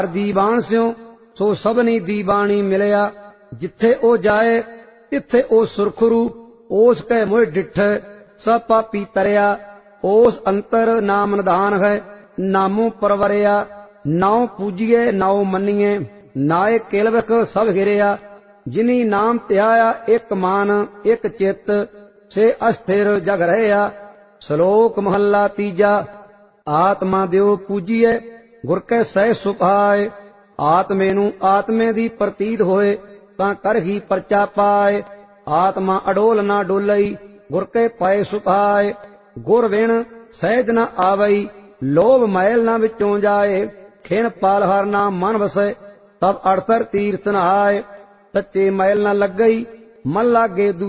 दीवान स्यों सो सबनी दीवानी मिलया। जिथे ओ जाए तिथे ओ सुरखरू, ओस कै मोह डिठ सब पापी तरया। ओस अंतर नाम निधान है, नामों परवरिया। नाव पूजिए नाव मनिए, नाए केलवक सब हिरिया। जिनी नाम ध्याया एक मान एक चित, से अस्थिर जग रहया। श्लोक महला तीजा। आत्मा दियो पूजिए गुर कै सह सुभाए। आत्मे नू आत्मे दी प्रतीत होए, तां कर ही परचा पाए। आत्मा अडोल ना डोलई, गुर कै पाए सुभाए। गुर बिन सहज न आवई, लोभ मैल ना विचों जाए। खिन पालहर ना मन वसै, तब अड़सर तीर्थ नहाए। सच्चे मैल न लग गई मन लागे